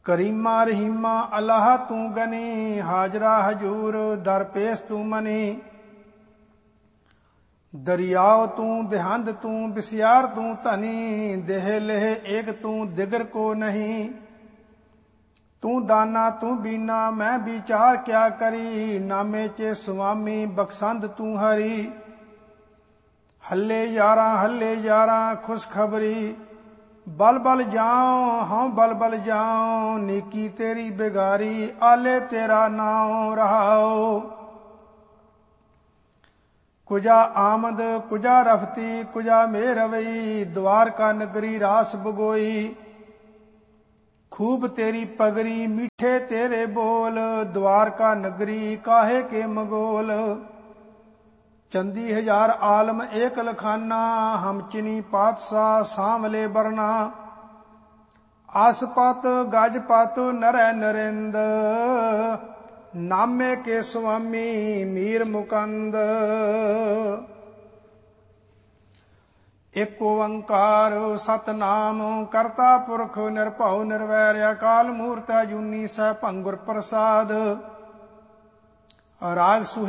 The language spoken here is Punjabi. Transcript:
ਕਰੀਮਾ ਰਹੀਮਾ ਅਲਾਹ ਤੂੰ ਗਨੀ, ਹਾਜ਼ਰਾ ਹਜੂਰ ਦਰ ਪੇਸ਼ ਤੂੰ ਮਨੀ। ਦਰਿਆਓ ਤੂੰ ਦੇਹੰਦ ਤੂੰ ਬਿਸਿਆਰ ਤੂੰ ਧਨੀ, ਦੇਹ ਲੇਹ ਏਕ ਤੂੰ ਦਿਗਰ ਕੋ ਨਹੀਂ। ਤੂੰ ਦਾਨਾ ਤੂੰ ਬੀਨਾ ਮੈਂ ਵਿਚਾਰ ਕਿਆ ਕਰੀ, ਨਾਮੇ ਚ ਸੁਆਮੀ ਬਖਸ਼ੰਦ ਤੂੰ ਹਰੀ। ਹੱਲੇ ਯਾਰਾਂ ਖੁਸ਼ਖਬਰੀ, ਬਲ ਬਲ ਜਾਉ ਹਉ ਬਲ ਬਲ ਜਾਉ, ਨੀਕੀ ਤੇਰੀ ਬਿਗਾਰੀ ਆਲੇ ਤੇਰਾ ਨਾਉ ਰਹਾਉ। ਕੁਜਾ ਆਮਦ ਕੁਜਾ ਰਫਤੀ ਕੁਜਾ ਮੇਰਵਈ, ਦਵਾਰਕਾ ਨਗਰੀ ਰਾਸ ਬਗੋਈ। ਖੂਬ ਤੇਰੀ ਪਗਰੀ ਮੀਠੇ ਤੇਰੇ ਬੋਲ, ਦਵਾਰਕਾ ਨਗਰੀ ਕਾਹੇ ਕੇ ਮਗੋਲ। ਚੰਦੀ ਹਜ਼ਾਰ ਆਲਮ ਏਕ ਲਖਾਨਾ, ਹਮ ਚਿਨੀ ਪਾਤਸ਼ਾਹ ਸਾਂਵਲੇ ਬਰਨਾ। ਆਸਪਤ ਗਜਪਤ ਨਰੈ ਨਰਿੰਦ, ਨਾਮੇ ਕੇ ਸੁਆਮੀ ਮੀਰ ਮੁਕੰਦ। ਇਕ ਓੰਕਾਰ ਸਤਨਾਮ ਕਰਤਾ ਪੁਰਖ ਨਿਰਭਉ ਨਿਰਵੈਰ ਅਕਾਲ ਮੂਰਤਿ ਅਜੂਨੀ ਸੈਭੰ ਗੁਰ ਪ੍ਰਸਾਦ। ਰਾਗ